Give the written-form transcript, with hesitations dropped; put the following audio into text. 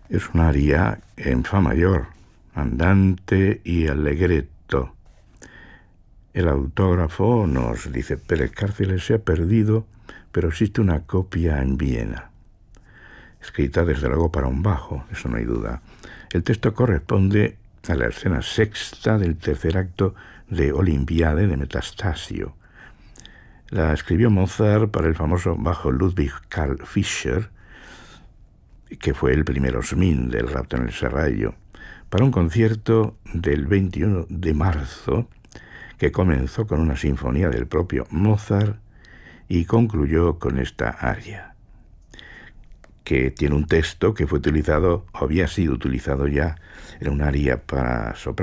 Es un aria en fa mayor, andante y allegretto. El autógrafo nos dice: Pérez Cárceles se ha perdido, pero existe una copia en Viena. Escrita desde luego para un bajo, eso no hay duda. El texto corresponde a la escena sexta del tercer acto de Olimpiade de Metastasio. La escribió Mozart para el famoso bajo Ludwig Karl Fischer, que fue el primer Osmin del Rapto en el Serrallo, para un concierto del 21 de marzo que comenzó con una sinfonía del propio Mozart y concluyó con esta aria, que tiene un texto que fue utilizado, o había sido utilizado ya, era un aria para soprano.